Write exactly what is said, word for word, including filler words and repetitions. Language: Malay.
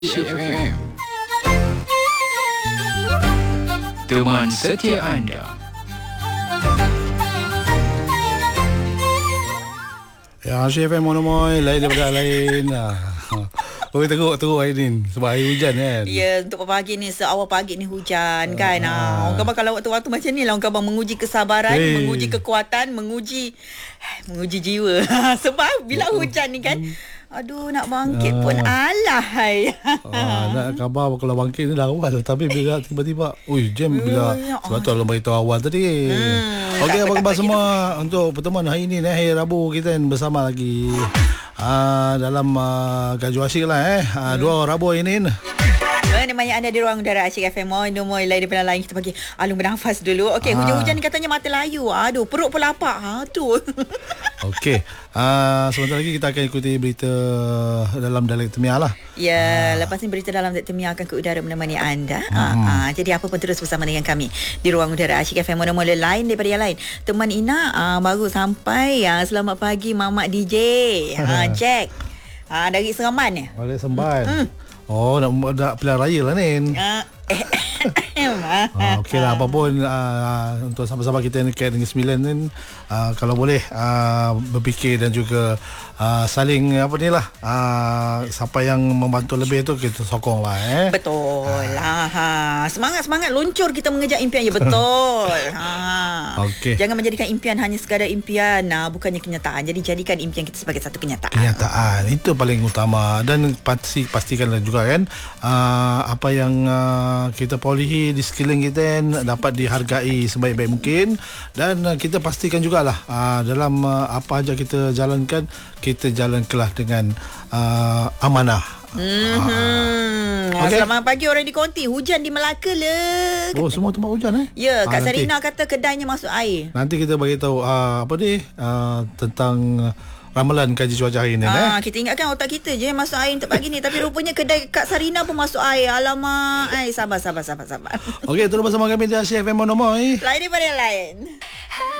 F M. Teman setia anda. Ya, Syekh F M monomoy lain daripada lain. Oh, teruk-teruk hari ni sebab hari hujan kan. Ya, untuk pagi ni, seawal pagi ni hujan kan. Ha, orang khabar kalau waktu-waktu macam ni lah, orang khabar menguji kesabaran, Hey. menguji kekuatan, menguji menguji jiwa. Sebab bila hujan ni kan, aduh nak bangkit pun alahai. Ah, nak khabar kalau bangkit ni dah awal, tapi bila tiba-tiba ui jam bila sebab tu Allah beritahu awal tadi. Hmm, Okey, tak apa apa, khabar tak semua untuk pertemuan hari ni, eh, hari Rabu kita bersama lagi. Ah, dalam uh, gajuh asyik lah eh. Ah, dua Rabu ini. Namanya anda di ruang udara Asyik F M. Moin moin lain daripada lain. Kita bagi alung bernafas dulu. Okey, Ah. hujan-hujan ni katanya mata layu. Aduh, perut pun lapar. Ha tu. Okey. Ah, sebentar lagi kita akan ikuti berita dalam dialek Temiah lah. Ya, lepas ni berita dalam Temiah akan ke udara menemani anda. Hmm. Ha, ha, jadi apa pun terus bersama dengan kami di ruang udara Asyik F M. Mula-mula lain daripada yang lain. Teman Ina ha, baru sampai. Ha, selamat pagi Mamak D J. Ha, Jack. Ha, dari Seraman ni. Balik Semban. Hmm. Oh, nak nak pilihan raya lah ni. Ha, Ah, okey lah, apa pun uh, untuk sahabat-sahabat kita yang dekat dengan sembilan ni, uh, kalau boleh uh, berfikir dan juga uh, saling apa ni lah, uh, siapa yang membantu lebih tu kita sokong lah eh. Betul lah. Ha. Semangat-semangat luncur kita mengejar impian. Ya betul. Ha. Okey. Jangan menjadikan impian hanya sekadar impian. Nah, bukannya kenyataan. Jadi jadikan impian kita sebagai satu kenyataan. Kenyataan itu paling utama, dan pasti pastikanlah juga kan uh, apa yang uh, kita perolehi di sekeliling kita kan, dapat dihargai sebaik-baik mungkin, dan uh, kita pastikan jugalah uh, dalam uh, apa aja kita jalankan, kita jalankanlah dengan uh, amanah. Mm-hmm. Okey. Selamat pagi orang di Konti. Hujan di Melaka le. Oh, semua tempat hujan eh? Ya, Kak Ah, Sarina kata kedainya masuk air. Nanti kita bagi tahu uh, apa ni uh, tentang uh, ramalan kaji cuaca hari ni eh. Ah, kita ingatkan otak kita je yang masuk air untuk pagi ni, tapi rupanya kedai Kak Sarina pun masuk air. Alamak. Ai, sabar sabar sabar sabar. Okey, terus bersama kami di Asyik F M Monomoy. Lain daripada yang lain.